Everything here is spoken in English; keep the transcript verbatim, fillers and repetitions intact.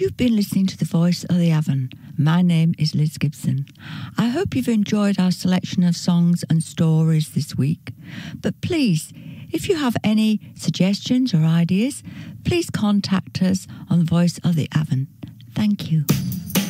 You've been listening to The Voice of the Avon. My name is Liz Gibson. I hope you've enjoyed our selection of songs and stories this week. But please, if you have any suggestions or ideas, please contact us on The Voice of the Avon. Thank you.